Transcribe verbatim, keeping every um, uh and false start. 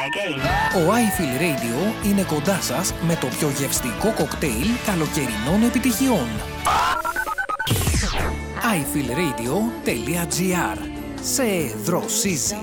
Ο iFeel Radio είναι κοντά σας με το πιο γευστικό κοκτέιλ καλοκαιρινών επιτυχιών. άι φιλ ρέιντιο τελεία τζι άρ. Σε δροσίζει.